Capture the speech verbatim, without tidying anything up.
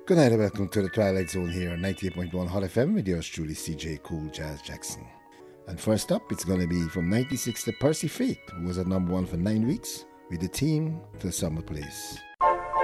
Good night and welcome to the Twilight Zone here on ninety-eight point one Hot F M with yours truly, C J Cool Jazz Jackson. And first up, it's going to be from ninety-six, the Percy Faith, who was at number one for nine weeks with the team to the Summer Place.